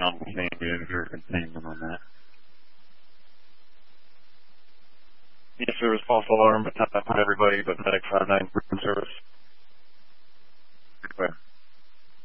on the same unit or containment on that. Yes, there was false alarm, but not everybody, but Medic 59 service.